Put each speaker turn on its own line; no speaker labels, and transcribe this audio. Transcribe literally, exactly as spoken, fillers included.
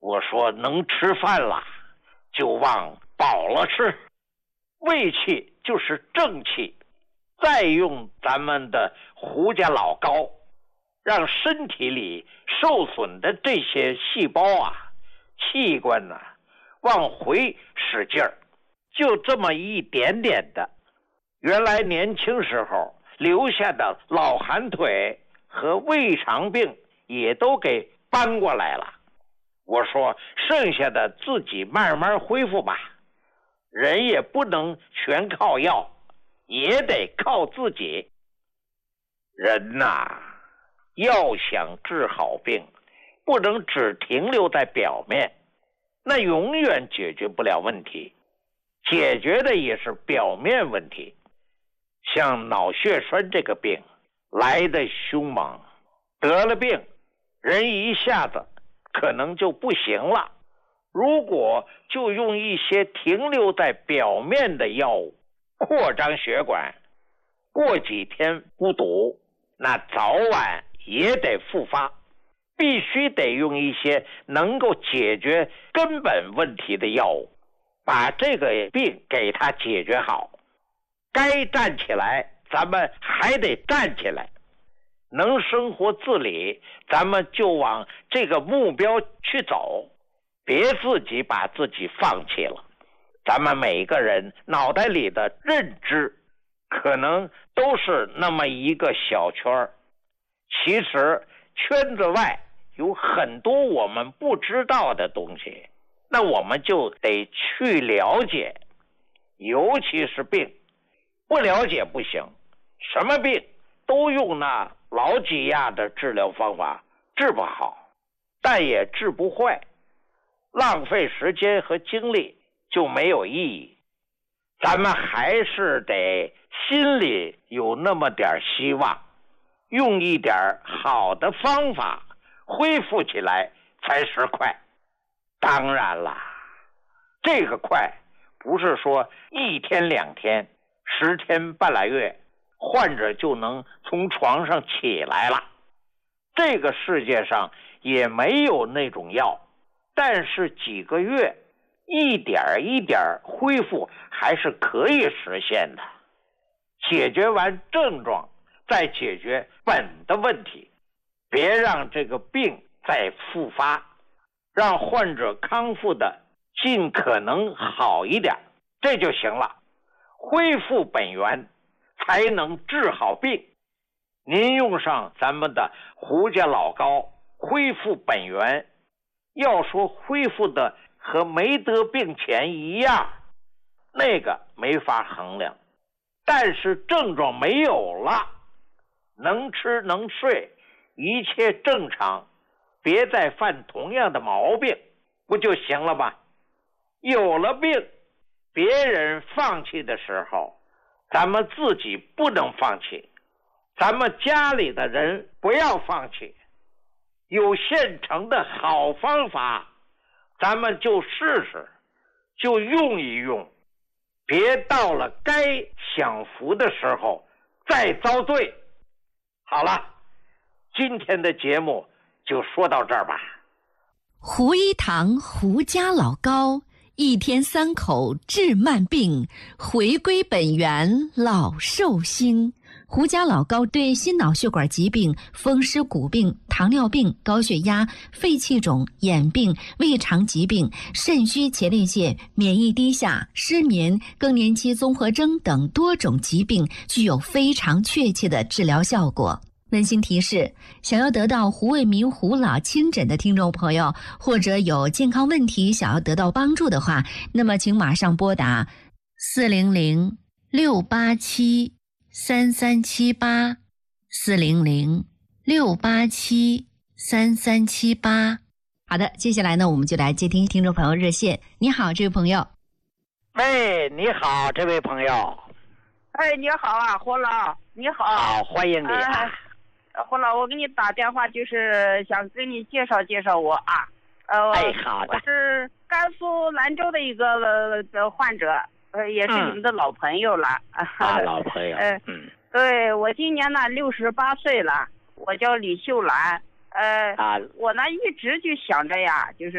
我说能吃饭了，就往饱了吃。胃气就是正气，再用咱们的胡家老膏，让身体里受损的这些细胞啊、器官呢、啊，往回使劲儿，就这么一点点的，原来年轻时候留下的老寒腿和胃肠病也都给搬过来了。我说剩下的自己慢慢恢复吧，人也不能全靠药，也得靠自己。人呐，要想治好病，不能只停留在表面，那永远解决不了问题，解决的也是表面问题。像脑血栓这个病来得凶猛，得了病人一下子可能就不行了。如果就用一些停留在表面的药物扩张血管，过几天不堵，那早晚也得复发。必须得用一些能够解决根本问题的药物，把这个病给它解决好。该站起来咱们还得站起来，能生活自理咱们就往这个目标去走，别自己把自己放弃了。咱们每个人脑袋里的认知可能都是那么一个小圈，其实圈子外有很多我们不知道的东西，那我们就得去了解。尤其是病，不了解不行，什么病都用那老几样的治疗方法治不好，但也治不坏，浪费时间和精力就没有意义。咱们还是得心里有那么点希望，用一点好的方法恢复起来才是快。当然了，这个快不是说一天两天、十天半拉月，患者就能从床上起来了。这个世界上也没有那种药，但是几个月一点一点恢复还是可以实现的。解决完症状，再解决本的问题，别让这个病再复发，让患者康复的尽可能好一点，这就行了。恢复本源才能治好病。您用上咱们的胡家老膏恢复本源，要说恢复的和没得病前一样，那个没法衡量，但是症状没有了，能吃能睡，一切正常，别再犯同样的毛病，不就行了吗？有了病，别人放弃的时候，咱们自己不能放弃，咱们家里的人不要放弃。有现成的好方法，咱们就试试，就用一用，别到了该享福的时候再遭罪。好了，今天的节目就说到这儿吧。
胡一堂胡家老膏，一天三口治慢病，回归本源老寿星。胡家老膏对心脑血管疾病、风湿骨病、糖尿病、高血压、肺气肿、眼病、胃肠疾病、肾虚前列腺、免疫低下、失眠、更年期综合征等多种疾病具有非常确切的治疗效果。温馨提示，想要得到胡卫民胡老亲诊的听众朋友，或者有健康问题想要得到帮助的话，那么请马上拨打四零零六八七三三七八，四零零六八七三三七八。好的，接下来呢，我们就来接听听众朋友热线。你好，这位朋友。
喂，你好，这位朋友。
哎，你好啊，胡老，你好。
好，欢迎你啊。
呃胡老，我给你打电话就是想跟你介绍介绍我啊。呃，
哎，好的。
我是甘肃兰州的一个呃患者，呃，也是你们的老朋友了。
嗯、啊，老朋友。
呃、
嗯。
对，我今年呢六十八岁了，我叫李秀兰。呃，
啊，
我呢一直就想着呀，就是。